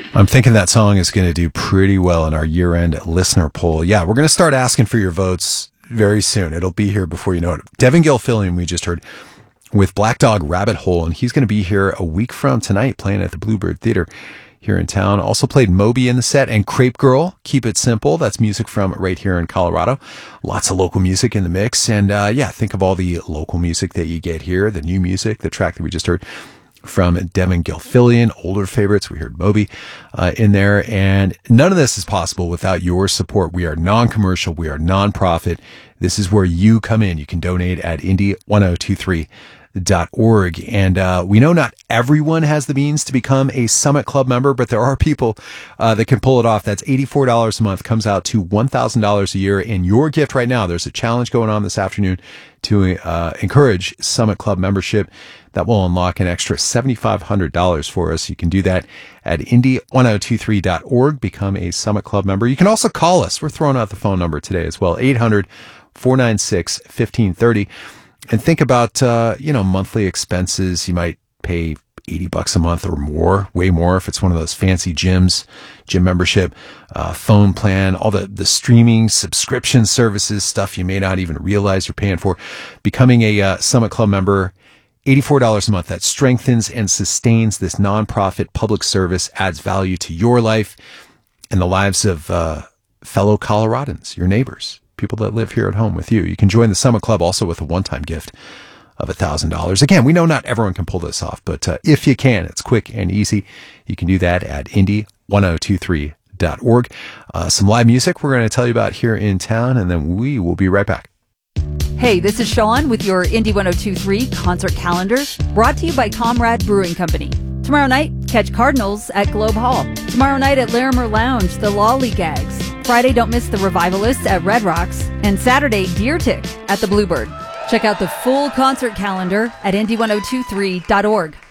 I'm thinking that song is going to do pretty well in our year-end listener poll. Yeah, we're going to start asking for your votes very soon. It'll be here before you know it. Devin Gilfillian, we just heard, with Black Dog Rabbit Hole, and he's going to be here a week from tonight playing at the Bluebird Theater here in town. Also played Moby in the set, and Crepe Girl, Keep It Simple. That's music from right here in Colorado. Lots of local music in the mix. And think of all the local music that you get here, the new music, the track that we just heard from Devin Gilfillian, older favorites. We heard Moby in there. And none of this is possible without your support. We are non-commercial. We are non-profit. This is where you come in. You can donate at Indy1023.org. And we know not everyone has the means to become a Summit Club member, but there are people that can pull it off. That's $84 a month, comes out to $1,000 a year. And your gift right now, there's a challenge going on this afternoon to encourage Summit Club membership. That will unlock an extra $7,500 for us. You can do that at Indy1023.org. Become a Summit Club member. You can also call us. We're throwing out the phone number today as well, 800-496-1530. And think about, monthly expenses. You might pay $80 a month or more, way more if it's one of those fancy gym membership, phone plan, all the streaming subscription services, stuff you may not even realize you're paying for. Becoming a Summit Club member, $84 a month. That strengthens and sustains this nonprofit public service, adds value to your life and the lives of fellow Coloradans, your neighbors, people that live here at home with you. You can join the Summit Club also with a one-time gift of $1,000. Again, we know not everyone can pull this off, but if you can, it's quick and easy. You can do that at Indy1023.org. Some live music we're going to tell you about here in town, and then we will be right back. Hey, this is Sean with your Indy 1023 concert calendar, brought to you by Comrade Brewing Company. Tomorrow night, catch Cardinals at Globe Hall. Tomorrow night at Larimer Lounge, the Lollygags. Friday, don't miss the Revivalists at Red Rocks. And Saturday, Deer Tick at the Bluebird. Check out the full concert calendar at Indy1023.org.